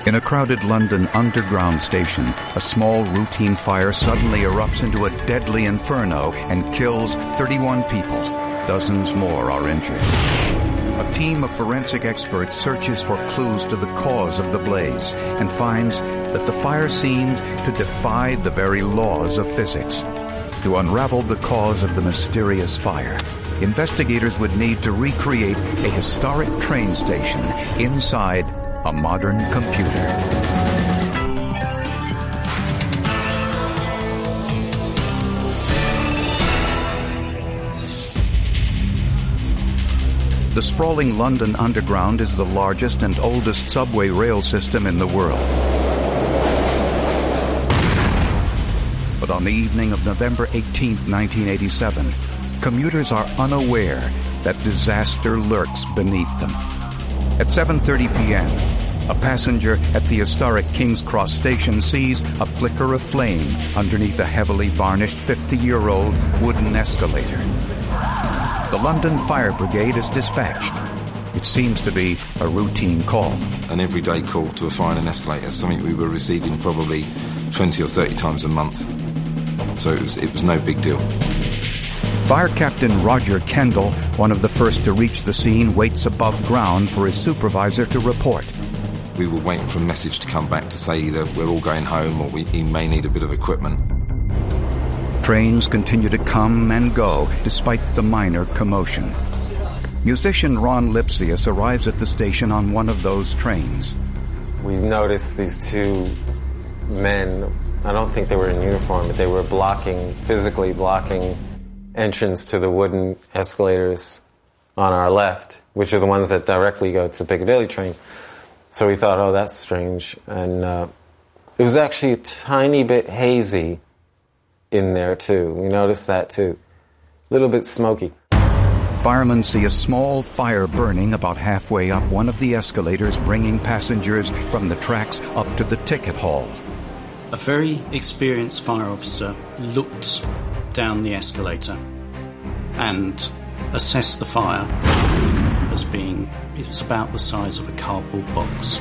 In a crowded London underground station, a small routine fire suddenly erupts into a deadly inferno and kills 31 people. Dozens more are injured. A team of forensic experts searches for clues to the cause of the blaze and finds that the fire seemed to defy the very laws of physics. To unravel the cause of the mysterious fire, investigators would need to recreate a historic train station inside a modern computer. The sprawling London Underground is the largest and oldest subway rail system in the world. But on the evening of November 18, 1987, commuters are unaware that disaster lurks beneath them. At 7:30 p.m., a passenger at the historic King's Cross station sees a flicker of flame underneath a heavily varnished 50-year-old wooden escalator. The London Fire Brigade is dispatched. It seems to be a routine call. An everyday call to a fire in an escalator, something we were receiving probably 20 or 30 times a month. So it was no big deal. Fire Captain Roger Kendall, one of the first to reach the scene, waits above ground for his supervisor to report. We were waiting for a message to come back to say either we're all going home or he may need a bit of equipment. Trains continue to come and go despite the minor commotion. Musician Ron Lipsius arrives at the station on one of those trains. We noticed these two men, I don't think they were in uniform, but they were physically blocking entrance to the wooden escalators on our left, which are the ones that directly go to the Piccadilly train. So we thought, oh, that's strange. And it was actually a tiny bit hazy in there, too. We noticed that, too. A little bit smoky. Firemen see a small fire burning about halfway up one of the escalators, bringing passengers from the tracks up to the ticket hall. A very experienced fire officer looked down the escalator and assessed the fire as being, it was about the size of a cardboard box.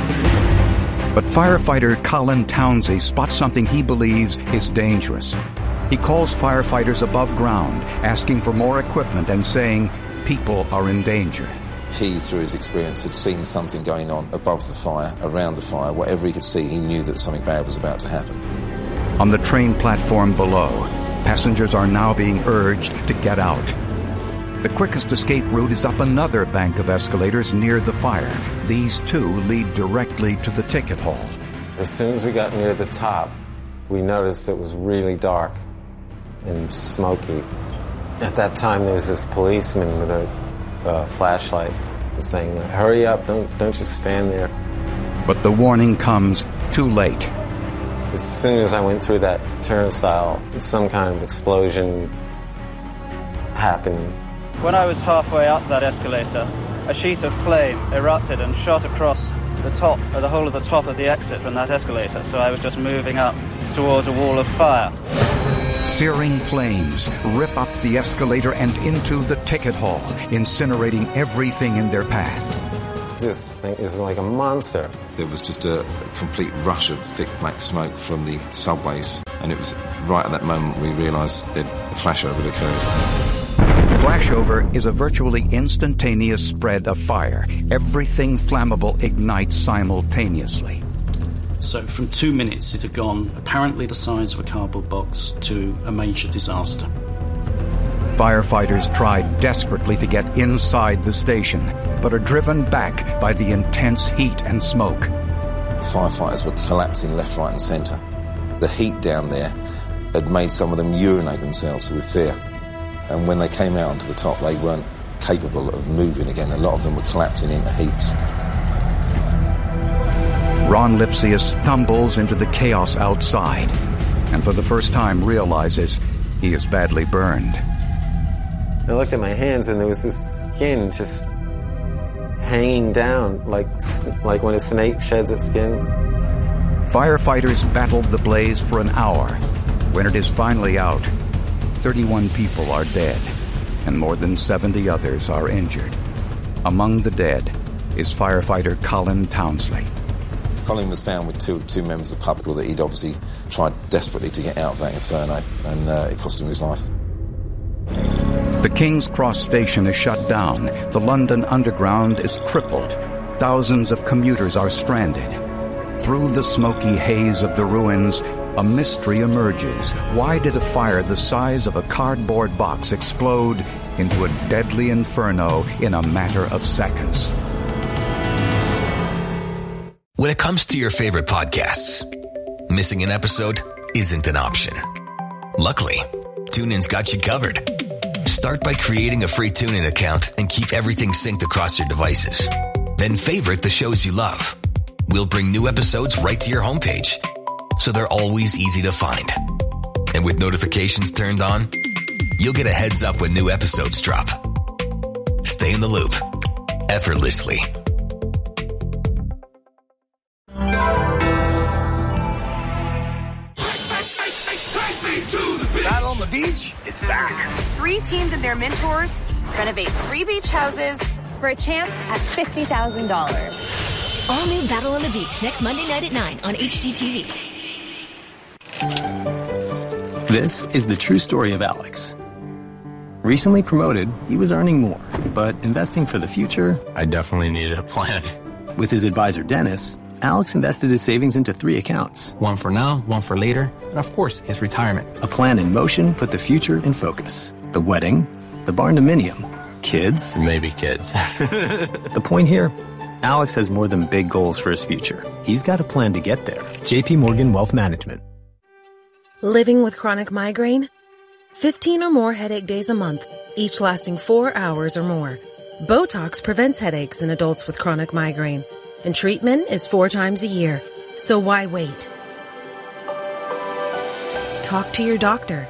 But firefighter Colin Townsend spots something he believes is dangerous. He calls firefighters above ground, asking for more equipment and saying people are in danger. He, through his experience, had seen something going on above the fire, around the fire. Whatever he could see, he knew that something bad was about to happen. On the train platform below, passengers are now being urged to get out. The quickest escape route is up another bank of escalators near the fire. These two lead directly to the ticket hall. As soon as we got near the top, we noticed it was really dark and smoky. At that time, there was this policeman with a flashlight saying, hurry up, don't just stand there. But the warning comes too late. As soon as I went through that turnstile, some kind of explosion happened. When I was halfway up that escalator, a sheet of flame erupted and shot across the whole of the top of the exit from that escalator, so I was just moving up towards a wall of fire. Searing flames rip up the escalator and into the ticket hall, incinerating everything in their path. This thing is like a monster. There was just a complete rush of thick black smoke from the subways, and it was right at that moment we realised that a flashover had occurred. Flashover is a virtually instantaneous spread of fire. Everything flammable ignites simultaneously. So from 2 minutes it had gone, apparently the size of a cardboard box, to a major disaster. Firefighters tried desperately to get inside the station, but are driven back by the intense heat and smoke. Firefighters were collapsing left, right and centre. The heat down there had made some of them urinate themselves with fear. And when they came out onto the top, they weren't capable of moving again. A lot of them were collapsing into heaps. Ron Lipsius stumbles into the chaos outside and for the first time realizes he is badly burned. I looked at my hands and there was this skin just hanging down like when a snake sheds its skin. Firefighters battled the blaze for an hour. When it is finally out, 31 people are dead and more than 70 others are injured. Among the dead is firefighter Colin Townsley. Colin was found with two members of the public that he'd obviously tried desperately to get out of that inferno, and it cost him his life. The King's Cross station is shut down. The London Underground is crippled. Thousands of commuters are stranded. Through the smoky haze of the ruins, a mystery emerges. Why did a fire the size of a cardboard box explode into a deadly inferno in a matter of seconds? When it comes to your favorite podcasts, missing an episode isn't an option. Luckily, TuneIn's got you covered. Start by creating a free TuneIn account and keep everything synced across your devices. Then favorite the shows you love. We'll bring new episodes right to your homepage, so they're always easy to find. And with notifications turned on, you'll get a heads up when new episodes drop. Stay in the loop, effortlessly. Battle on the Beach is back. 3 teens and their mentors renovate 3 beach houses for a chance at $50,000. All new Battle on the Beach next Monday night at 9 on HGTV. This is the true story of Alex. Recently promoted, he was earning more, but investing for the future, I definitely needed a plan. With his advisor Dennis, Alex invested his savings into 3 accounts. One for now, one for later, and of course, his retirement. A plan in motion put the future in focus. The wedding, the barn-dominium, kids. Maybe kids. The point here, Alex has more than big goals for his future. He's got a plan to get there. JP Morgan Wealth Management. Living with chronic migraine? 15 or more headache days a month, each lasting 4 hours or more. Botox prevents headaches in adults with chronic migraine, and treatment is 4 times a year. So why wait? Talk to your doctor.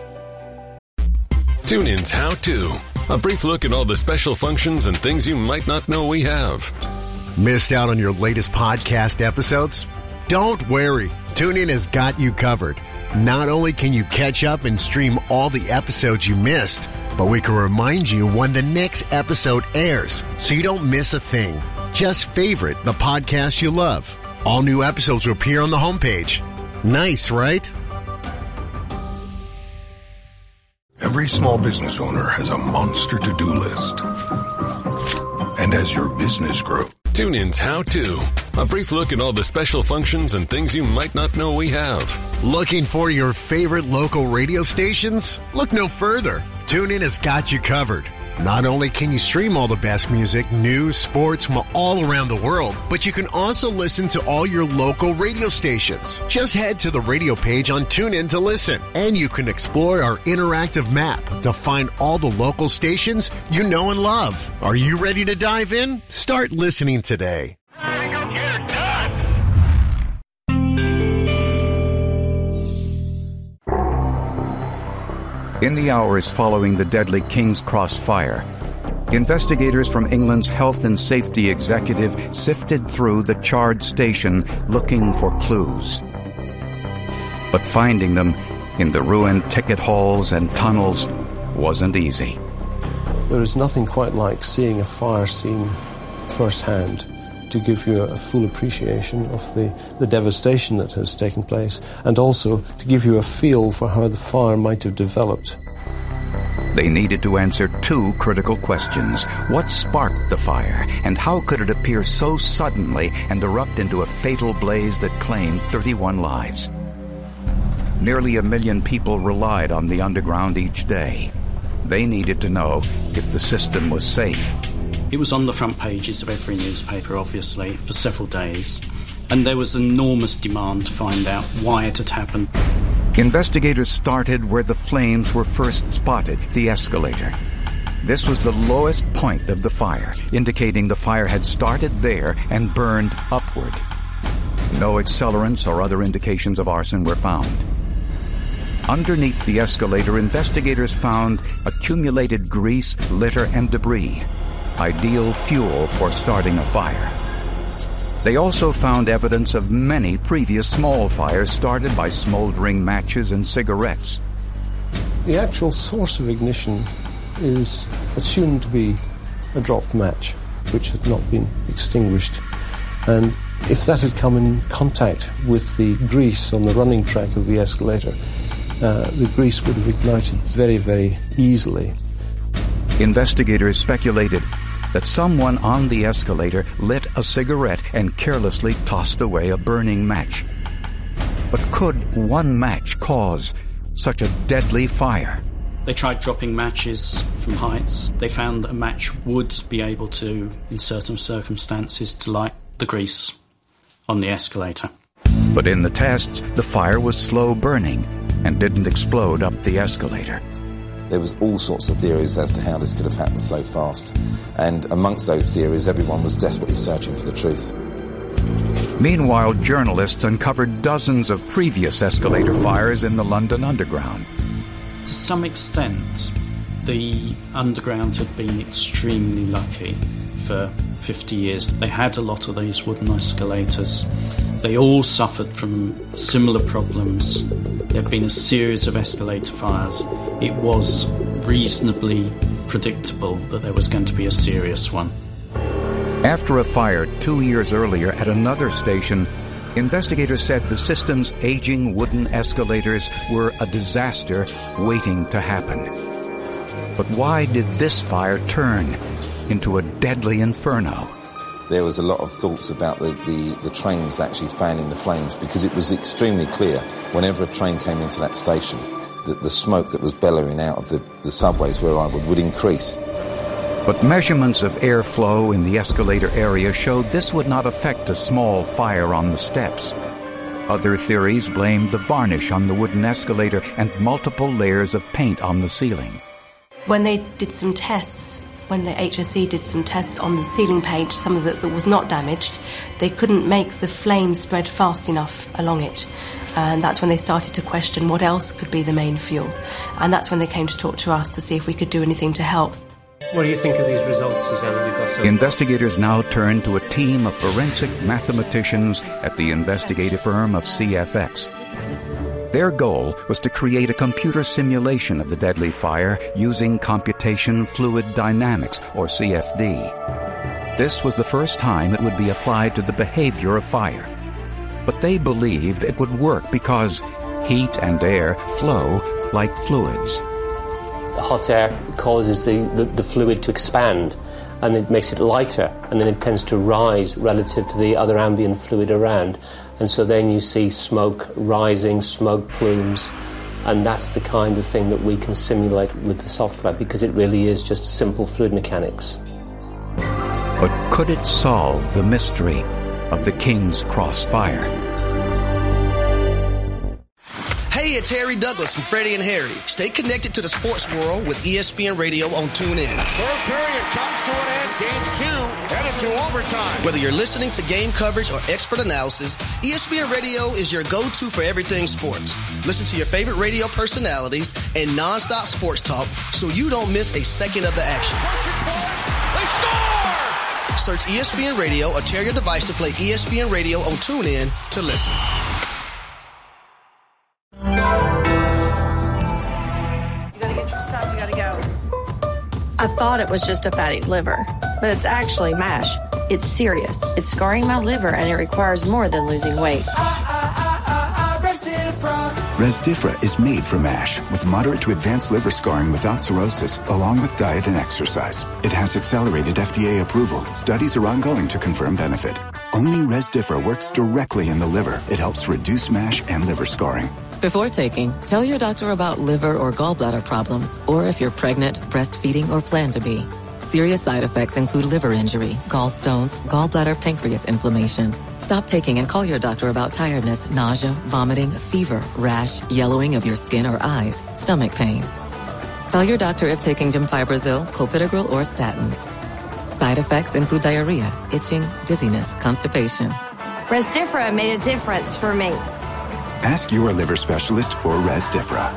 TuneIn's How To. A brief look at all the special functions and things you might not know we have. Missed out on your latest podcast episodes? Don't worry. TuneIn has got you covered. Not only can you catch up and stream all the episodes you missed, but we can remind you when the next episode airs, so you don't miss a thing. Just favorite the podcast you love. All new episodes will appear on the homepage. Nice, right? Every small business owner has a monster to-do list. And as your business grows, TuneIn's How To. A brief look at all the special functions and things you might not know we have. Looking for your favorite local radio stations? Look no further. TuneIn has got you covered. Not only can you stream all the best music, news, sports from all around the world, but you can also listen to all your local radio stations. Just head to the radio page on TuneIn to listen, and you can explore our interactive map to find all the local stations you know and love. Are you ready to dive in? Start listening today. In the hours following the deadly King's Cross fire, investigators from England's Health and Safety Executive sifted through the charred station looking for clues. But finding them in the ruined ticket halls and tunnels wasn't easy. There is nothing quite like seeing a fire scene firsthand to give you a full appreciation of the devastation that has taken place, and also to give you a feel for how the fire might have developed. They needed to answer 2 critical questions. What sparked the fire, and how could it appear so suddenly and erupt into a fatal blaze that claimed 31 lives? Nearly 1 million people relied on the underground each day. They needed to know if the system was safe. It was on the front pages of every newspaper, obviously, for several days, and there was enormous demand to find out why it had happened. Investigators started where the flames were first spotted, the escalator. This was the lowest point of the fire, indicating the fire had started there and burned upward. No accelerants or other indications of arson were found. Underneath the escalator, investigators found accumulated grease, litter, and debris. Ideal fuel for starting a fire. They also found evidence of many previous small fires started by smoldering matches and cigarettes. The actual source of ignition is assumed to be a dropped match, which had not been extinguished. And if that had come in contact with the grease on the running track of the escalator, the grease would have ignited very, very easily. Investigators speculated that someone on the escalator lit a cigarette and carelessly tossed away a burning match. But could one match cause such a deadly fire? They tried dropping matches from heights. They found that a match would be able to, in certain circumstances, to light the grease on the escalator. But in the tests, the fire was slow burning and didn't explode up the escalator. There was all sorts of theories as to how this could have happened so fast. And amongst those theories, everyone was desperately searching for the truth. Meanwhile, journalists uncovered dozens of previous escalator fires in the London Underground. To some extent, the Underground had been extremely lucky. For 50 years, they had a lot of these wooden escalators. They all suffered from similar problems. There had been a series of escalator fires. It was reasonably predictable that there was going to be a serious one. After a fire 2 years earlier at another station, investigators said the system's aging wooden escalators were a disaster waiting to happen. But why did this fire turn into a deadly inferno? There was a lot of thoughts about the trains actually fanning the flames, because it was extremely clear whenever a train came into that station that the smoke that was bellowing out of the subways where I would increase. But measurements of airflow in the escalator area showed this would not affect a small fire on the steps. Other theories blamed the varnish on the wooden escalator and multiple layers of paint on the ceiling. When they did some tests, when the HSE did some tests on the ceiling paint, some of it that was not damaged, they couldn't make the flame spread fast enough along it. And that's when they started to question what else could be the main fuel. And that's when they came to talk to us to see if we could do anything to help. What do you think of these results, Susanna? Investigators now turn to a team of forensic mathematicians at the investigative firm of CFX. Their goal was to create a computer simulation of the deadly fire using computation fluid dynamics, or CFD. This was the first time it would be applied to the behavior of fire. But they believed it would work because heat and air flow like fluids. Hot air causes the fluid to expand, and it makes it lighter, and then it tends to rise relative to the other ambient fluid around. And so then you see smoke rising, smoke plumes, and that's the kind of thing that we can simulate with the software, because it really is just simple fluid mechanics. But could it solve the mystery of the King's Cross fire? Hey, it's Harry Douglas from Freddie and Harry. Stay connected to the sports world with ESPN Radio on TuneIn. Third period comes to an end. Game 2 headed to overtime. Whether you're listening to game coverage or expert analysis, ESPN Radio is your go-to for everything sports. Listen to your favorite radio personalities and non-stop sports talk so you don't miss a second of the action. They score! Search ESPN Radio or tell your device to play ESPN Radio on TuneIn to listen. I thought it was just a fatty liver, but it's actually MASH. It's serious. It's scarring my liver, and it requires more than losing weight. Resdifra is made for MASH, with moderate to advanced liver scarring without cirrhosis, along with diet and exercise. It has accelerated FDA approval. Studies are ongoing to confirm benefit. Only Resdifra works directly in the liver. It helps reduce MASH and liver scarring. Before taking, tell your doctor about liver or gallbladder problems, or if you're pregnant, breastfeeding, or plan to be. Serious side effects include liver injury, gallstones, gallbladder, pancreas inflammation. Stop taking and call your doctor about tiredness, nausea, vomiting, fever, rash, yellowing of your skin or eyes, stomach pain. Tell your doctor if taking Gemfibrozil, clopidogrel, or statins. Side effects include diarrhea, itching, dizziness, constipation. Resdifra made a difference for me. Ask your liver specialist for Resdifra.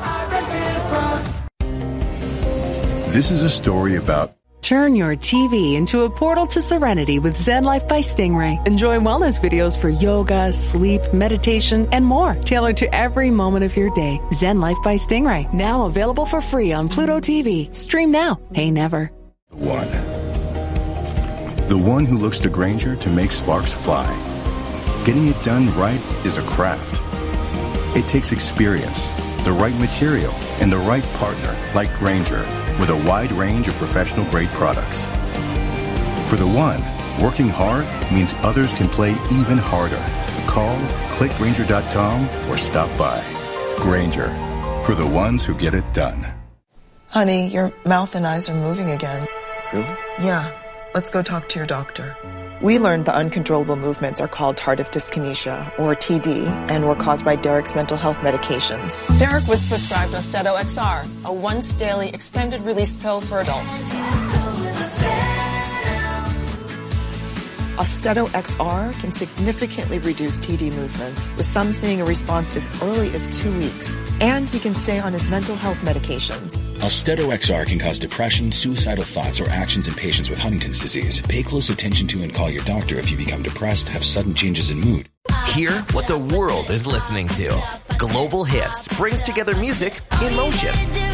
This is a story about... Turn your TV into a portal to serenity with Zen Life by Stingray. Enjoy wellness videos for yoga, sleep, meditation, and more, tailored to every moment of your day. Zen Life by Stingray, now available for free on Pluto TV. Stream now, pay never. One. The one who looks to Grainger to make sparks fly. Getting it done right is a craft. It takes experience, the right material, and the right partner like Grainger with a wide range of professional-grade products. For the one, working hard means others can play even harder. Call, click Grainger.com, or stop by. Grainger, for the ones who get it done. Honey, your mouth and eyes are moving again. Really? Yeah. Let's go talk to your doctor. We learned the uncontrollable movements are called tardive dyskinesia, or TD, and were caused by Derek's mental health medications. Derek was prescribed Austedo XR, a once-daily extended-release pill for adults. Austedo XR can significantly reduce TD movements, with some seeing a response as early as 2 weeks. And he can stay on his mental health medications. Austedo XR can cause depression, suicidal thoughts, or actions in patients with Huntington's disease. Pay close attention to and call your doctor if you become depressed, have sudden changes in mood. Hear what the world is listening to. Global Hits brings together music in motion.